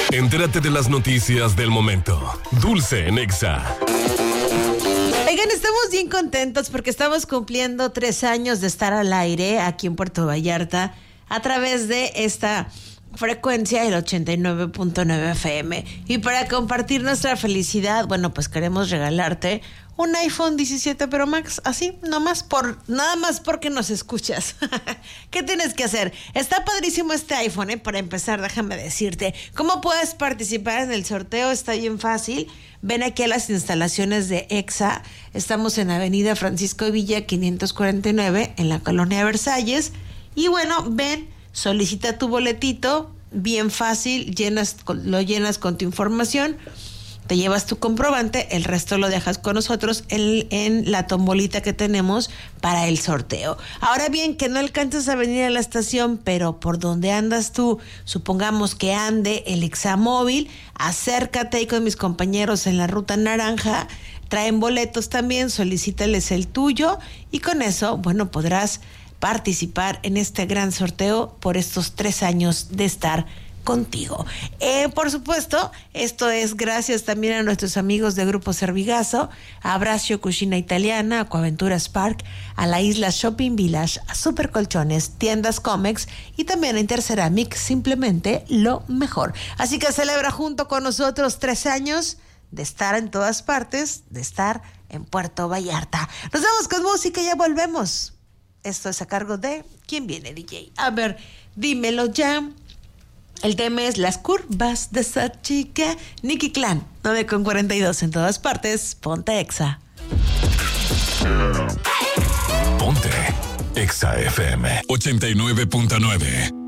Entérate de las noticias del momento. Dulce en Exa. Oigan, estamos bien contentos porque estamos cumpliendo 3 años de estar al aire aquí en Puerto Vallarta a través de esta frecuencia, el 89.9 FM. Y para compartir nuestra felicidad, bueno, pues queremos regalarte un iPhone 17 Pro Max, así, nada más porque nos escuchas. ¿Qué tienes que hacer? Está padrísimo este iPhone, Para empezar, déjame decirte, ¿cómo puedes participar en el sorteo? Está bien fácil. Ven aquí a las instalaciones de EXA. Estamos en Avenida Francisco Villa 549, en la Colonia Versalles. Y bueno, ven, solicita tu boletito, bien fácil, lo llenas con tu información, te llevas tu comprobante, el resto lo dejas con nosotros en la tombolita que tenemos para el sorteo. Ahora bien, que no alcanzas a venir a la estación, pero por donde andas tú, supongamos que ande el Examóvil, acércate ahí con mis compañeros en la Ruta Naranja, traen boletos también, solicítales el tuyo y con eso, bueno, podrás participar en este gran sorteo por estos 3 años de estar contigo. Por supuesto, esto es gracias también a nuestros amigos de Grupo Servigazo, a Abracio Cucina Italiana, a Acuaventuras Park, a la Isla Shopping Village, a Super Colchones, Tiendas Comex y también a Interceramic, simplemente lo mejor. Así que celebra junto con nosotros 3 años de estar en todas partes, de estar en Puerto Vallarta. Nos vamos con música y ya volvemos. Esto es a cargo de ¿Quién viene, DJ? A ver, dímelo ya. El tema es Las curvas de esa chica. Nicky Clan, 9:42 en todas partes. Ponte Exa. Ponte Exa FM 89.9.